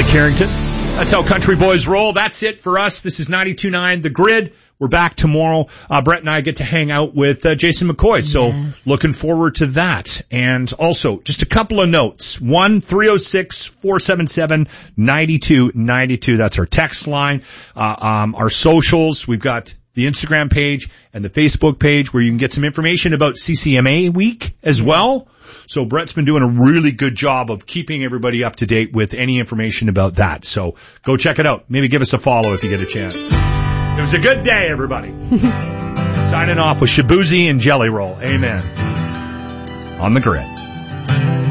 Carrington. That's how country boys roll. That's it for us. This is 92.9 The Grid. We're back tomorrow. Brett and I get to hang out with Jason McCoy. So looking forward to that. And also, just a couple of notes. 1-306-477-9292. That's our text line. Our socials. We've got the Instagram page and the Facebook page where you can get some information about CCMA week as well. So Brett's been doing a really good job of keeping everybody up to date with any information about that. So go check it out. Maybe give us a follow if you get a chance. It was a good day, everybody. Signing off with Shabuzi and Jelly Roll. Amen. On the Grid.